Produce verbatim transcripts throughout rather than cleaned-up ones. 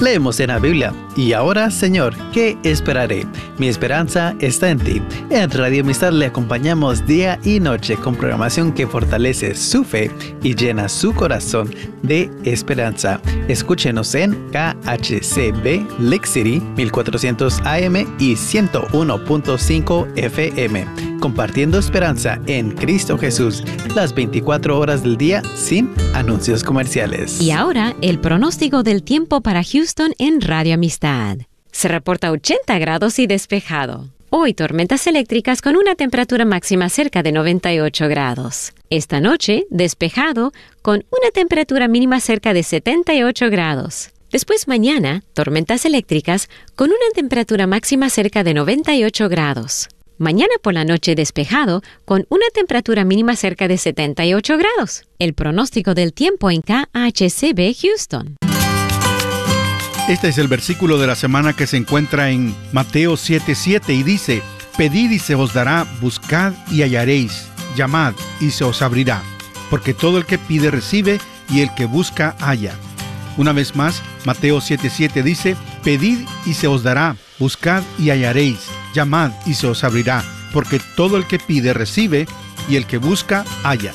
Leemos en la Biblia, y ahora, Señor, ¿qué esperaré? Mi esperanza está en ti. En Radio Amistad le acompañamos día y noche con programación que fortalece su fe y llena su corazón de esperanza. Escúchenos en K H C B Lake City mil cuatrocientos A M y ciento uno punto cinco F M, compartiendo esperanza en Cristo Jesús las veinticuatro horas del día sin anuncios comerciales. Y ahora, el pronóstico del tiempo para Houston en Radio Amistad. Se reporta ochenta grados y despejado. Hoy tormentas eléctricas con una temperatura máxima cerca de noventa y ocho grados. Esta noche, despejado con una temperatura mínima cerca de setenta y ocho grados. Después mañana, tormentas eléctricas con una temperatura máxima cerca de noventa y ocho grados. Mañana por la noche despejado con una temperatura mínima cerca de setenta y ocho grados. El pronóstico del tiempo en K H C B Houston. Este es el versículo de la semana que se encuentra en Mateo siete siete y dice: Pedid y se os dará, buscad y hallaréis, llamad y se os abrirá. Porque todo el que pide recibe y el que busca halla. Una vez más, Mateo siete siete dice: Pedid y se os dará, buscad y hallaréis, llamad y se os abrirá. Porque todo el que pide recibe y el que busca halla.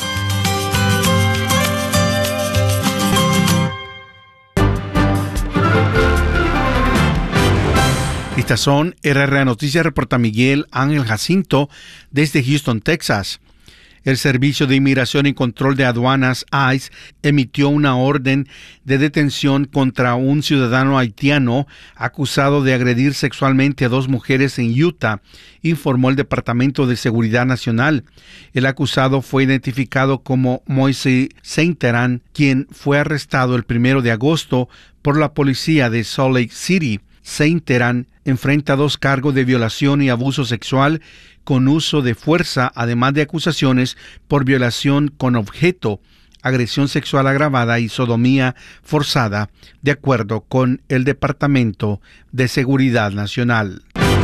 Estas son R R A Noticias, reporta Miguel Ángel Jacinto desde Houston, Texas. El Servicio de Inmigración y Control de Aduanas, I C E, emitió una orden de detención contra un ciudadano haitiano acusado de agredir sexualmente a dos mujeres en Utah, informó el Departamento de Seguridad Nacional. El acusado fue identificado como Moise Saint-Teran, quien fue arrestado el primero de agosto por la policía de Salt Lake City. Saint-Teran enfrenta dos cargos de violación y abuso sexual con uso de fuerza, además de acusaciones por violación con objeto, agresión sexual agravada y sodomía forzada, de acuerdo con el Departamento de Seguridad Nacional.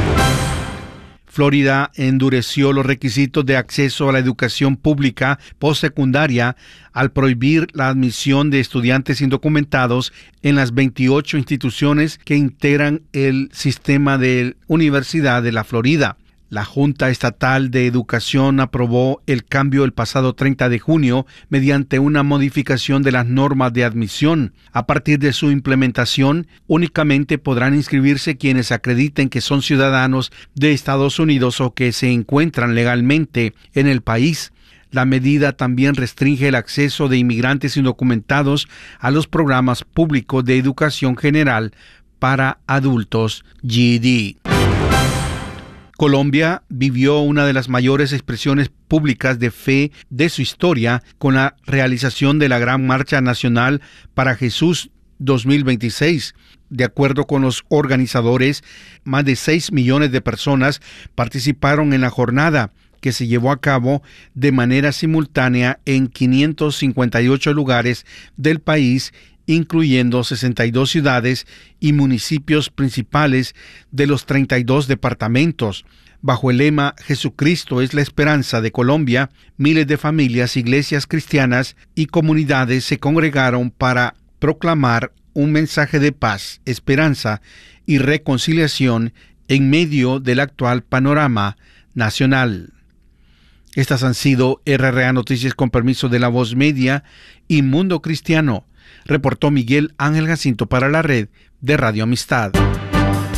Florida endureció los requisitos de acceso a la educación pública postsecundaria al prohibir la admisión de estudiantes indocumentados en las veintiocho instituciones que integran el sistema de Universidad de la Florida. La Junta Estatal de Educación aprobó el cambio el pasado treinta de junio mediante una modificación de las normas de admisión. A partir de su implementación, únicamente podrán inscribirse quienes acrediten que son ciudadanos de Estados Unidos o que se encuentran legalmente en el país. La medida también restringe el acceso de inmigrantes indocumentados a los programas públicos de educación general para adultos G E D. Colombia vivió una de las mayores expresiones públicas de fe de su historia con la realización de la Gran Marcha Nacional para Jesús dos mil veintiséis. De acuerdo con los organizadores, más de seis millones de personas participaron en la jornada, que se llevó a cabo de manera simultánea en quinientos cincuenta y ocho lugares del país, incluyendo sesenta y dos ciudades y municipios principales de los treinta y dos departamentos. Bajo el lema Jesucristo es la esperanza de Colombia, miles de familias, iglesias cristianas y comunidades se congregaron para proclamar un mensaje de paz, esperanza y reconciliación en medio del actual panorama nacional. Estas han sido R R A Noticias con permiso de La Voz Media y Mundo Cristiano. Reportó Miguel Ángel Jacinto para la red de Radio Amistad.